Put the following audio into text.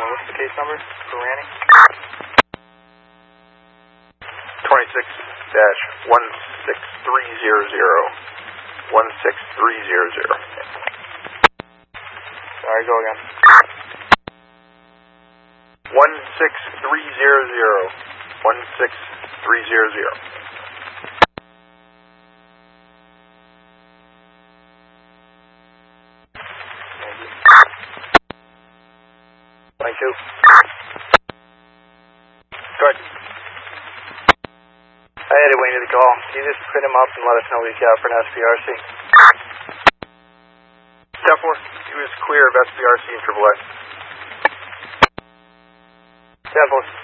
What's the case number for Ranny? 26-16300. 16300. Sorry, go again. 16300. 16300. Thank you. Good. I had Wayne to the call. Can you just print him up and let us know he's got for an SPRC? 10-4, he was clear of SPRC and AAA. 10-4.